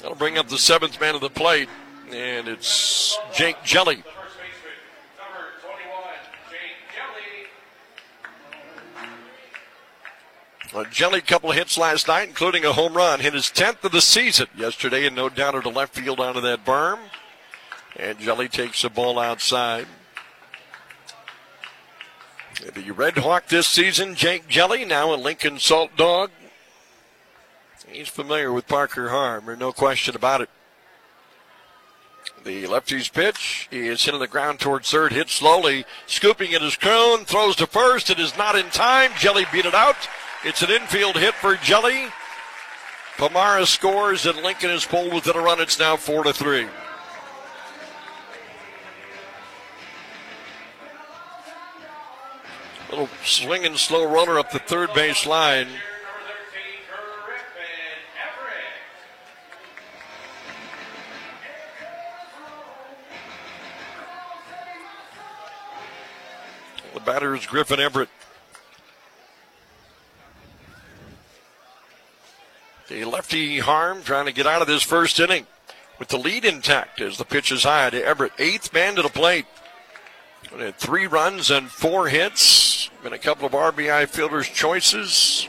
That'll bring up the seventh man of the plate, and it's Jake Jelly. Jelly, couple of hits last night, including a home run. Hit his 10th of the season yesterday, and no doubter to left field onto that berm. And Jelly takes the ball outside. The Red Hawk this season, Jake Jelly, now a Lincoln Salt Dog. He's familiar with Parker Harm, there's no question about it. The lefty's pitch is hitting the ground towards third, hit slowly, scooping it is Krohn, throws to first, it is not in time, Jelly beat it out. It's an infield hit for Jelly. Pomara scores, and Lincoln is pulled within a run. It's now 4-3. Little swing and slow roller up the third base line. The batter is Griffin Everett. The lefty Harm trying to get out of this first inning with the lead intact as the pitch is high to Everett. Eighth man to the plate. Had 3 runs and 4 hits. Been a couple of RBI fielders' choices.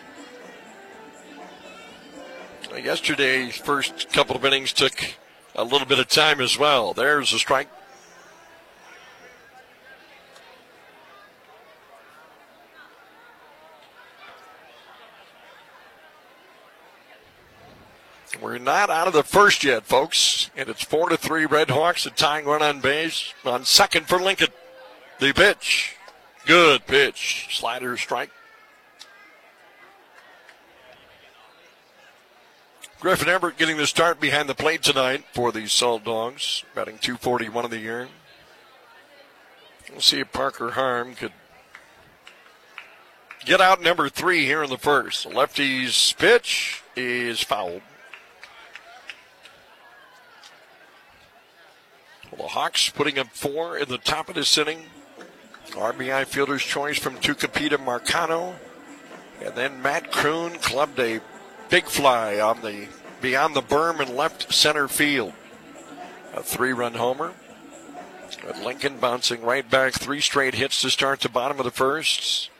Yesterday's first couple of innings took a little bit of time as well. There's a strike. We're not out of the first yet, folks. And it's 4-3 Red Hawks, a tying run on base. On second for Lincoln. The pitch. Good pitch. Slider strike. Griffin Everett getting the start behind the plate tonight for the Salt Dogs. Batting .241 of the year. We'll see if Parker Harm could get out number 3 here in the first. The lefty's pitch is fouled. Well, the Hawks putting up 4 in the top of this inning. RBI fielder's choice from Tucupita Marcano. And then Matt Krohn clubbed a big fly on the beyond the berm in left center field. A 3-run homer. But Lincoln bouncing right back. 3 straight hits to start the bottom of the first.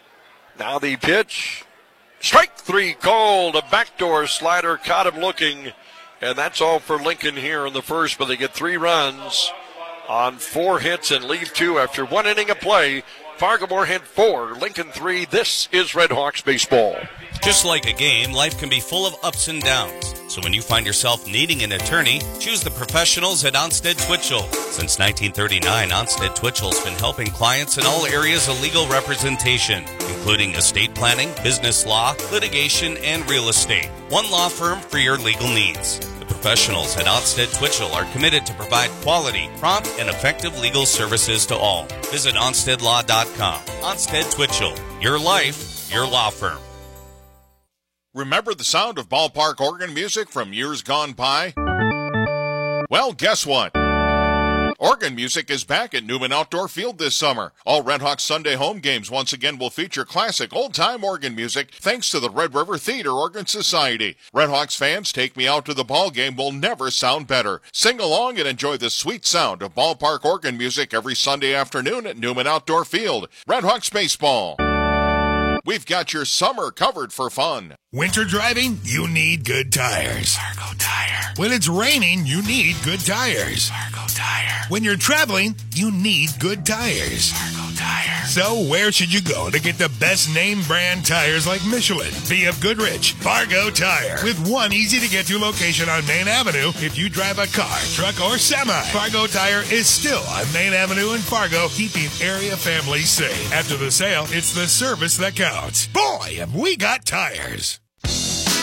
Now the pitch. Strike 3 called. A backdoor slider caught him looking. And that's all for Lincoln here in the first, but they get 3 runs on 4 hits and leave 2 after 1 inning of play. Fargo-Moorhead 4, Lincoln 3. This is Red Hawks baseball. Just like a game, life can be full of ups and downs. So when you find yourself needing an attorney, choose the professionals at Onstead Twitchell. Since 1939, Onstead Twitchell's been helping clients in all areas of legal representation, including estate planning, business law, litigation, and real estate. One law firm for your legal needs. The professionals at Onstead Twitchell are committed to provide quality, prompt, and effective legal services to all. Visit OnsteadLaw.com. Onstead Twitchell. Your life, your law firm. Remember the sound of ballpark organ music from years gone by? Well, guess what? Organ music is back at Newman Outdoor Field this summer. All Red Hawks Sunday home games once again will feature classic old-time organ music thanks to the Red River Theater Organ Society. Red Hawks fans, Take Me Out to the Ball Game will never sound better. Sing along and enjoy the sweet sound of ballpark organ music every Sunday afternoon at Newman Outdoor Field. Red Hawks baseball. We've got your summer covered for fun. Winter driving? You need good tires. Fargo Tire. When it's raining, you need good tires. Fargo Tire. When you're traveling, you need good tires. Fargo Tire. So where should you go to get the best name brand tires like Michelin, BF Goodrich, Fargo Tire? With one easy-to-get-to location on Main Avenue if you drive a car, truck, or semi. Fargo Tire is still on Main Avenue in Fargo, keeping area families safe. After the sale, it's the service that counts. Boy, have we got tires.